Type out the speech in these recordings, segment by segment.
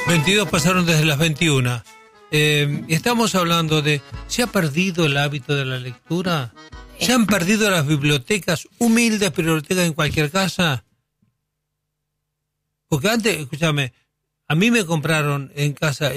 22 pasaron desde las 21. Estamos hablando de, ¿se ha perdido el hábito de la lectura? ¿Se han perdido las bibliotecas, humildes bibliotecas en cualquier casa? Porque antes, escúchame, a mí me compraron en casa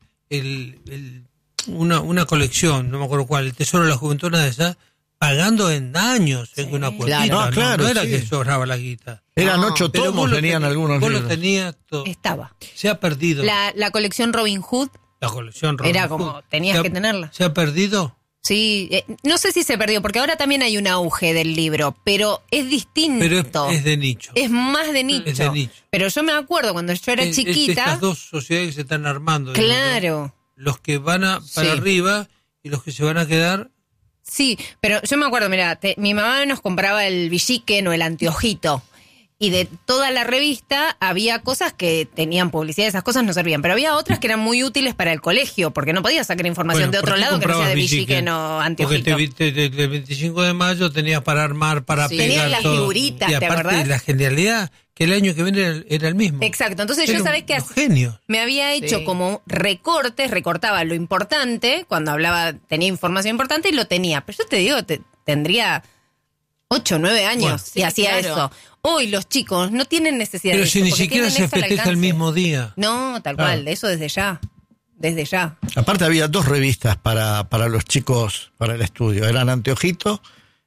una colección, no me acuerdo cuál, el Tesoro de la Juventud, una de esas, pagando en años, en una cuotita. No era que sobraba la guita. Eran 8 tomos, tenían algunos libros. Vos lo tenías todo. Estaba. Se ha perdido. La colección Robin Hood. La colección Robin era Hood. como, tenías que tenerla. ¿Se ha perdido? Sí, no sé si se perdió, porque ahora también hay un auge del libro, pero es distinto. Pero es de nicho. Es más de nicho. Es de nicho. Pero yo me acuerdo cuando yo era chiquita. Estas dos sociedades que se están armando. Claro. Los que van para arriba y los que se van a quedar. Sí, pero yo me acuerdo, mira, mi mamá nos compraba el Villiquen o el Anteojito. Y de toda la revista había cosas que tenían publicidad, esas cosas no servían, pero había otras que eran muy útiles para el colegio, porque no podías sacar información de otro lado que no sea de Villiquen o Anteojito. Porque el 25 de mayo tenías para armar, para pegar tenías las todo. figuritas, y aparte, ¿te acordás? La genialidad, que el año que viene era el mismo. Exacto, entonces yo, ¿sabés qué? Genio. Me había hecho como recortes, recortaba lo importante, cuando hablaba, tenía información importante y lo tenía. Pero yo te digo, tendría 8 o 9 años y hacía eso. Hoy los chicos no tienen necesidad de eso. Pero si ni siquiera se festeja el mismo día. No, tal cual, eso desde ya. Desde ya. Aparte había 2 revistas para los chicos, para el estudio. Eran Anteojito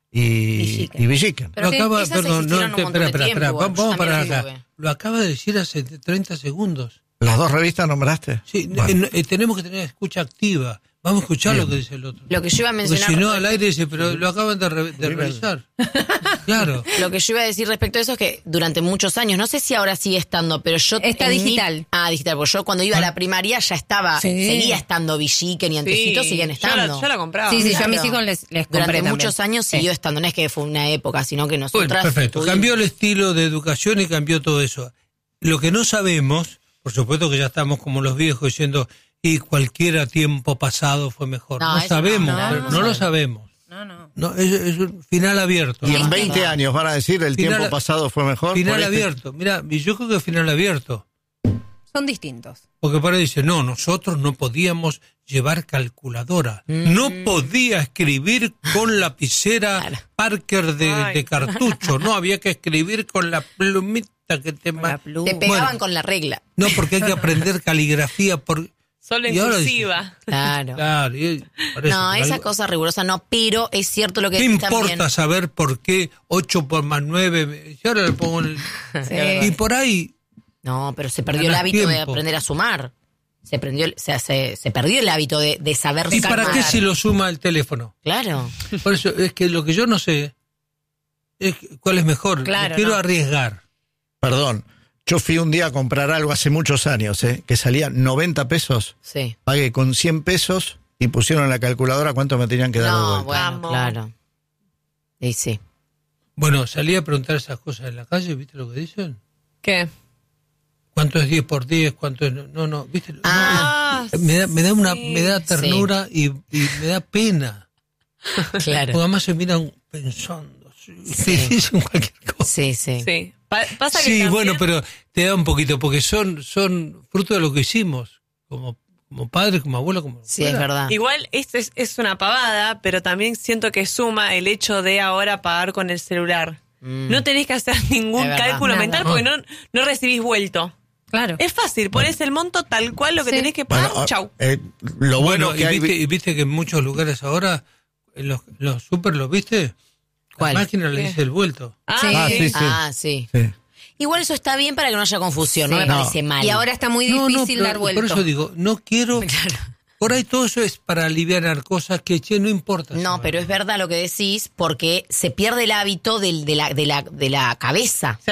y Villiquen. Pero espera. Vamos para acá. Lo acaba de decir hace 30 segundos. ¿Las 2 revistas nombraste? Sí, bueno. Tenemos que tener escucha activa. Vamos a escuchar lo que dice el otro. Lo que yo iba a mencionar. Porque si no, al aire dice, pero lo acaban de revisar. Claro. Lo que yo iba a decir respecto a eso es que durante muchos años, no sé si ahora sigue estando, pero yo... Está digital. Digital, porque yo cuando iba a la primaria ya estaba, seguía estando Villiquen y Anteojito, siguen estando. Yo la compraba. Sí, yo a mis hijos les compré durante también. muchos años siguió estando, no es que fue una época, sino que nosotras... Bueno, perfecto. Cambió el estilo de educación y cambió todo eso. Lo que no sabemos, por supuesto que ya estamos como los viejos diciendo... Y cualquier tiempo pasado fue mejor. No sabemos, no lo sabemos. No, es un final abierto. Y en 20 años van a decir el tiempo pasado fue mejor. Final abierto. Mira, yo creo que final abierto. Son distintos. Porque para dice, no, nosotros no podíamos llevar calculadora. No podía escribir con lapicera Parker de cartucho. No, había que escribir con la plumita que te pegaban con la regla. No, porque hay que aprender caligrafía Solo en cursiva. Claro. No, esa cosa rigurosa no, pero es cierto lo que decís también. ¿Qué importa también? Saber por qué 8 por más 9? Yo ahora le pongo y por ahí... No, pero se perdió el hábito de aprender a sumar. Se perdió el hábito de saber ¿Y sumar. para qué si lo suma el teléfono? Claro. Por eso es que lo que yo no sé es cuál es mejor. Claro, quiero arriesgar. Perdón. Yo fui un día a comprar algo hace muchos años, que salía 90 pesos. Sí. Pagué con 100 pesos y pusieron en la calculadora cuánto me tenían que dar de vuelta. Bueno, claro. Y sí. Bueno, salí a preguntar esas cosas en la calle, ¿viste lo que dicen? ¿Qué? ¿Cuánto es 10 por 10? ¿Cuánto es...? No, ¿viste? Me da ternura y me da pena. Claro. Porque además se miran pensando. Dicen cualquier cosa. Sí. Pasa que también... bueno, pero te da un poquito, porque son fruto de lo que hicimos, como padre, como abuelo, como... Sí, es verdad. Igual esto es una pavada, pero también siento que suma el hecho de ahora pagar con el celular. No tenés que hacer ningún cálculo mental porque no recibís vuelto. Claro. Es fácil, ponés el monto tal cual lo que tenés que pagar, chau. Lo bueno que y viste que en muchos lugares ahora, en los súper, ¿lo viste? ¿Cuál? La máquina le dice el vuelto. Sí. Igual eso está bien para que no haya confusión, no me parece mal. Y ahora está muy difícil dar vuelto. Por eso digo, no quiero... Claro. Por ahí todo eso es para aliviar cosas que no importa. No, pero es verdad lo que decís, porque se pierde el hábito de la cabeza.